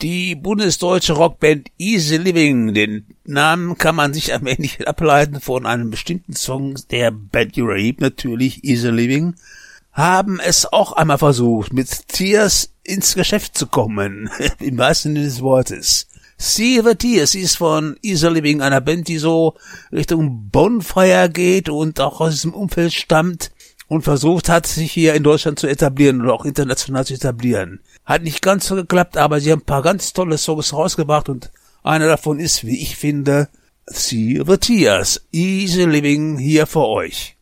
Die bundesdeutsche Rockband Easy Living, den Namen kann man sich ein wenig ableiten von einem bestimmten Song der Band Urape, natürlich Easy Living, haben es auch einmal versucht, mit Tears ins Geschäft zu kommen, im wahrsten Sinne des Wortes. See the Tears ist von Easy Living, einer Band, die so Richtung Bonfire geht und auch aus diesem Umfeld stammt und versucht hat, sich hier in Deutschland zu etablieren oder auch international zu etablieren. Hat nicht ganz so geklappt, aber sie haben ein paar ganz tolle Songs rausgebracht und einer davon ist, wie ich finde, See the Tears, Easy Living hier für euch.